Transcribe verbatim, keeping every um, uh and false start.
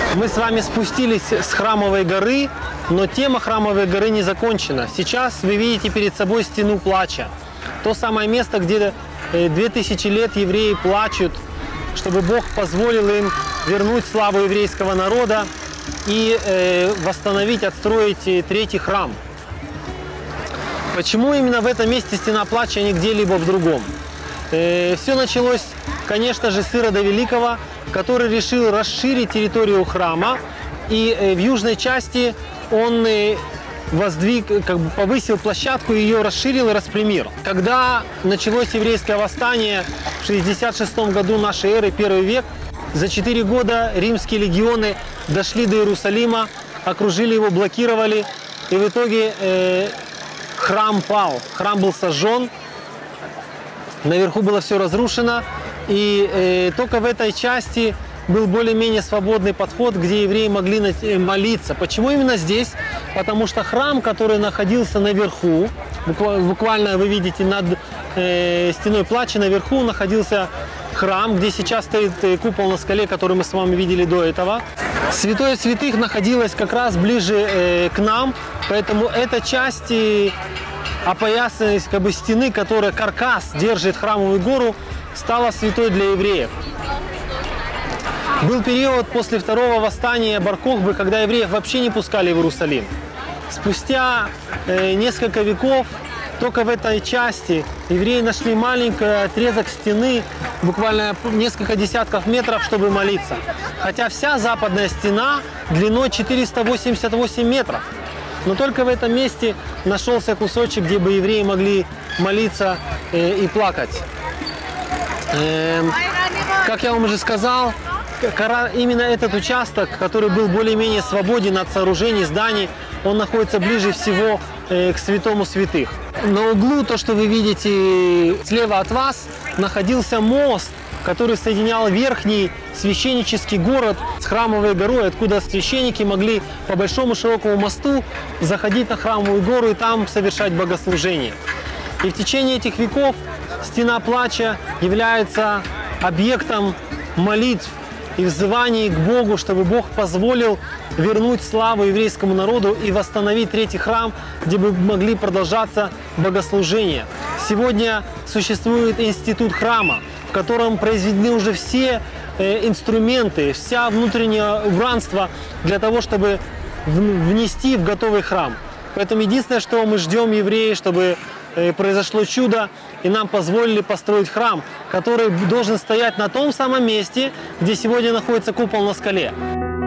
Мы с вами спустились с Храмовой горы, но тема Храмовой горы не закончена. Сейчас вы видите перед собой стену плача. То самое место, где две тысячи лет евреи плачут, чтобы Бог позволил им вернуть славу еврейского народа и э, восстановить, отстроить третий храм. Почему именно в этом месте стена плача, а не где-либо в другом? Э, все началось, конечно же, с Ирода Великого, который решил расширить территорию храма, и э, в южной части он э, воздвиг, как бы повысил площадку, ее расширил и распрямил. Когда началось еврейское восстание в шестьдесят шестом году нашей эры, первый век, за четыре года римские легионы дошли до Иерусалима, окружили его, блокировали, и в итоге э, храм пал, храм был сожжен, наверху было все разрушено, и э, только в этой части был более-менее свободный подход, где евреи могли молиться. Почему именно здесь? Потому что храм, который находился наверху, буквально вы видите над э, стеной плача, наверху находился храм, где сейчас стоит купол на скале, который мы с вами видели до этого. Святое святых находилось как раз ближе э, к нам, поэтому эта часть э, опоясанность как бы стены, которая каркас держит храмовую гору, стала святой для евреев. Был период после второго восстания Бар-Кохбы, когда евреев вообще не пускали в Иерусалим. Спустя э, несколько веков только в этой части евреи нашли маленький отрезок стены, буквально несколько десятков метров, чтобы молиться. Хотя вся западная стена длиной четыреста восемьдесят восемь метров. Но только в этом месте нашелся кусочек, где бы евреи могли молиться э, и плакать. Э, как я вам уже сказал, именно этот участок, который был более-менее свободен от сооружений, зданий, он находится ближе всего э, к святому святых. На углу, то, что вы видите слева от вас, находился мост, который соединял верхний священнический город с Храмовой горой, откуда священники могли по большому широкому мосту заходить на Храмовую гору и там совершать богослужение. И в течение этих веков стена плача является объектом молитв и взываний к Богу, чтобы Бог позволил вернуть славу еврейскому народу и восстановить третий храм, где бы могли продолжаться богослужения. Сегодня существует институт храма, в котором произведены уже все э, инструменты, вся внутреннее убранство для того, чтобы внести в готовый храм. Поэтому единственное, что мы ждем, евреи, чтобы э, произошло чудо, и нам позволили построить храм, который должен стоять на том самом месте, где сегодня находится купол на скале.